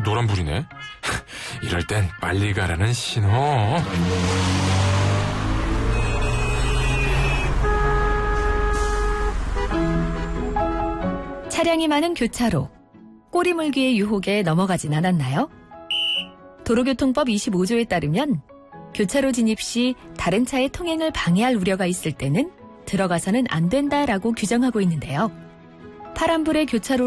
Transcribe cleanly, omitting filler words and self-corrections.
노란불이네. 이럴 땐 빨리 가라는 신호. 차량이 많은 교차로. 꼬리물기의 유혹에 넘어가진 않았나요? 도로교통법 25조에 따르면 교차로 진입 시 다른 차의 통행을 방해할 우려가 있을 때는 들어가서는 안 된다라고 규정하고 있는데요. 파란불의 교차로